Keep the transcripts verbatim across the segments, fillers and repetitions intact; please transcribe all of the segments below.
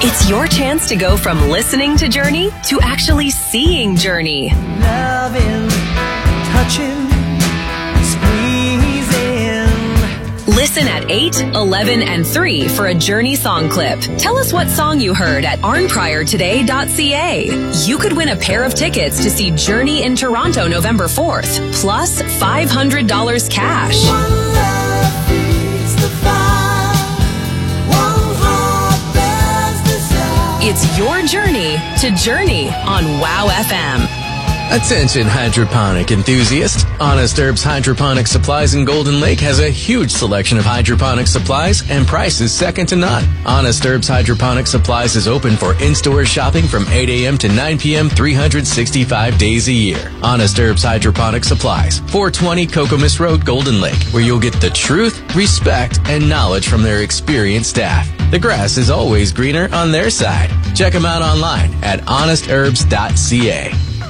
It's your chance to go from listening to Journey to actually seeing Journey. Loving, touching, squeezing. Listen at eight, eleven, and three for a Journey song clip. Tell us what song you heard at arn prior today dot c a. You could win a pair of tickets to see Journey in Toronto November fourth, plus five hundred dollars cash. One love feeds the fire. One heart bears desire. It's your journey to Journey on Wow F M. Attention hydroponic enthusiasts. Honest Herbs Hydroponic Supplies in Golden Lake has a huge selection of hydroponic supplies and prices second to none. Honest Herbs Hydroponic Supplies is open for in-store shopping from eight a.m. to nine p.m. three hundred sixty-five days a year. Honest Herbs Hydroponic Supplies, four twenty Cocomus Road, Golden Lake, where you'll get the truth, respect, and knowledge from their experienced staff. The grass is always greener on their side. Check them out online at honest herbs dot c a.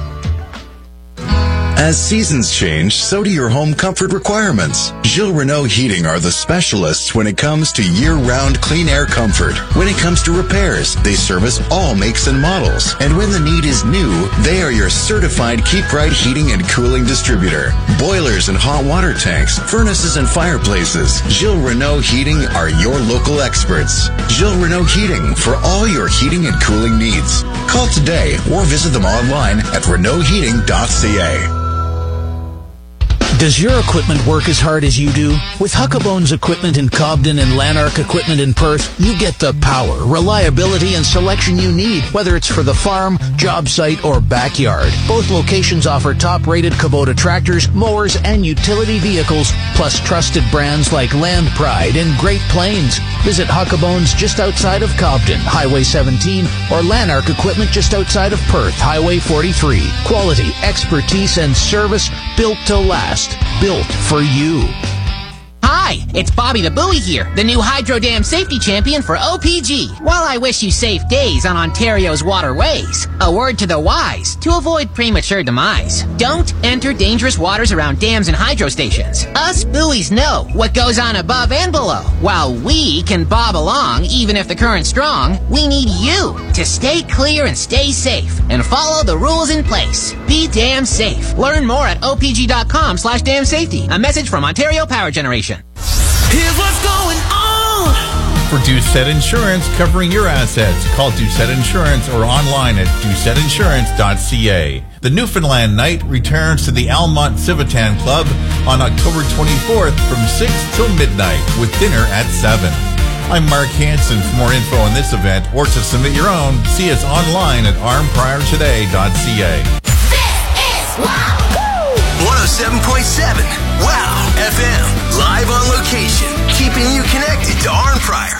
As seasons change, so do your home comfort requirements. Gilles Renault Heating are the specialists when it comes to year-round clean air comfort. When it comes to repairs, they service all makes and models. And when the need is new, they are your certified Keep Right heating and cooling distributor. Boilers and hot water tanks, furnaces and fireplaces. Gilles Renault Heating are your local experts. Gilles Renault Heating for all your heating and cooling needs. Call today or visit them online at renault heating dot c a. Does your equipment work as hard as you do? With Huckabones Equipment in Cobden and Lanark Equipment in Perth, you get the power, reliability, and selection you need, whether it's for the farm, job site, or backyard. Both locations offer top-rated Kubota tractors, mowers, and utility vehicles, plus trusted brands like Land Pride and Great Plains. Visit Huckabones just outside of Cobden, Highway seventeen, or Lanark Equipment just outside of Perth, Highway forty-three. Quality, expertise, and service built to last. Built for you. Hi, it's Bobby the Buoy here, the new Hydro Dam safety champion for O P G. While I wish you safe days on Ontario's waterways, a word to the wise to avoid premature demise. Don't enter dangerous waters around dams and hydro stations. Us buoys know what goes on above and below. While we can bob along even if the current's strong, we need you to stay clear and stay safe and follow the rules in place. Be damn safe. Learn more at O P G dot com slash dam safety. A message from Ontario Power Generation. Here's what's going on. For Doucette Insurance, covering your assets. Call Doucette Insurance or online at doucette insurance dot c a. The Newfoundland Night returns to the Almont Civitan Club on October twenty-fourth from six till midnight with dinner at seven. I'm Mark Hansen. For more info on this event or to submit your own, see us online at arn prior today dot c a. This is Wow! one oh seven point seven Wow F M. Live on location, keeping you connected to Arn Prior.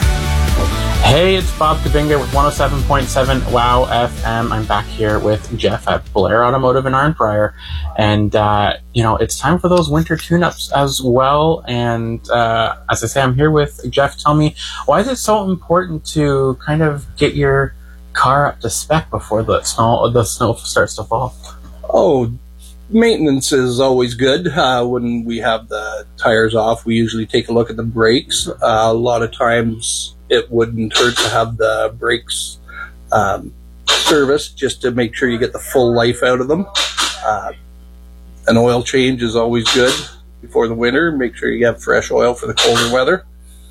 Hey, it's Bob Kabinga with one oh seven point seven Wow F M. I'm back here with Jeff at Blair Automotive in Arn Prior. And, uh, you know, it's time for those winter tune-ups as well. And uh, as I say, I'm here with Jeff. Tell me, why is it so important to kind of get your car up to spec before the snow, the snow starts to fall? Oh, maintenance is always good. Uh, when we have the tires off, we usually take a look at the brakes. Uh, a lot of times it wouldn't hurt to have the brakes um, serviced just to make sure you get the full life out of them. Uh, an oil change is always good before the winter. Make sure you have fresh oil for the colder weather.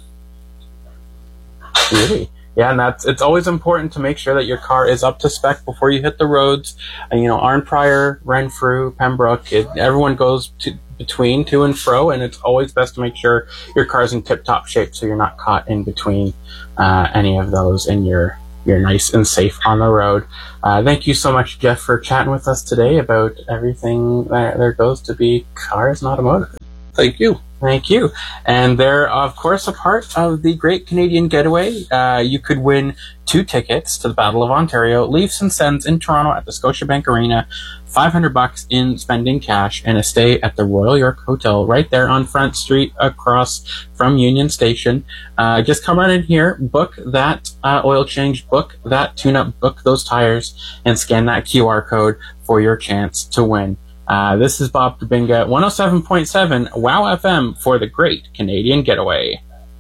Really? Yeah, and that's it's always important to make sure that your car is up to spec before you hit the roads. And, you know, Arn Prior, Renfrew, Pembroke, it, everyone goes to, between, to and fro, and it's always best to make sure your car's in tip-top shape so you're not caught in between uh, any of those and you're, you're nice and safe on the road. Uh, thank you so much, Jeff, for chatting with us today about everything that there goes to be cars and automotive. Thank you. Thank you. And they're, of course, a part of the Great Canadian Getaway. Uh, you could win two tickets to the Battle of Ontario, Leafs and Sens in Toronto at the Scotiabank Arena, five hundred bucks in spending cash, and a stay at the Royal York Hotel right there on Front Street across from Union Station. Uh, just come right in here, book that uh, oil change, book that tune-up, book those tires, and scan that Q R code for your chance to win. Uh, this is Bob Kabinga, one oh seven point seven Wow F M for the Great Canadian Getaway.